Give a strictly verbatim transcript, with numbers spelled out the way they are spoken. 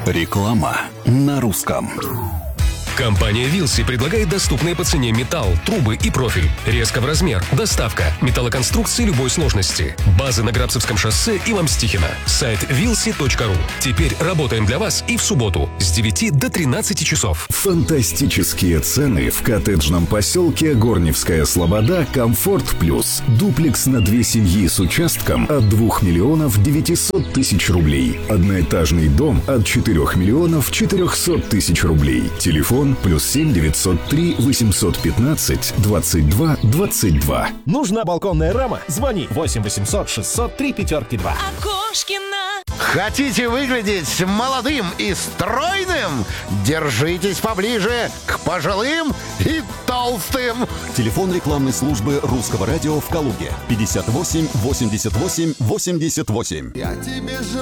Реклама на русском. Компания Вилси предлагает доступные по цене металл, трубы и профиль. Резко в размер. Доставка. Металлоконструкции любой сложности. Базы на Грабцевском шоссе и Мамстихина. Сайт вилси точка ру. Теперь работаем для вас и в субботу с девяти до тринадцати часов. Фантастические цены в коттеджном поселке Горневская Слобода «Комфорт Плюс». Дуплекс на две семьи с участком от двух миллионов девятисот тысяч рублей. Одноэтажный дом от четырех миллионов четырехсот тысяч рублей. Телефон плюс семь девятьсот три восемьсот пятнадцать двадцать два двадцать два. Нужна балконная рама? Звони восемь восемьсот шестьсот три пятерки два. Окошкина. Хотите выглядеть молодым и стройным? Держитесь поближе к пожилым и толстым. Телефон рекламной службы Русского радио в Калуге. пятьдесят восемь восемьдесят восемь восемьдесят восемь. Я тебе